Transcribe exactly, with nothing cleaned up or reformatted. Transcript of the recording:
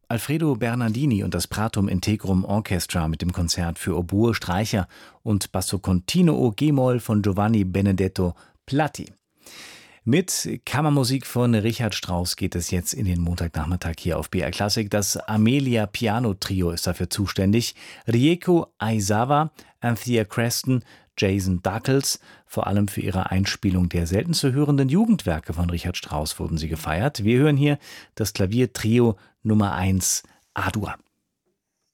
Alfredo Bernardini und das Pratum Integrum Orchestra mit dem Konzert für Oboe, Streicher und Basso Continuo G-Moll von Giovanni Benedetto Platti. Mit Kammermusik von Richard Strauss geht es jetzt in den Montagnachmittag hier auf B R Klassik. Das Amelia Piano Trio ist dafür zuständig. Rieko Aizawa, Anthea Creston, Jason Duckels. Vor allem für ihre Einspielung der selten zu hörenden Jugendwerke von Richard Strauss wurden sie gefeiert. Wir hören hier das Klaviertrio Nummer eins A-Dur.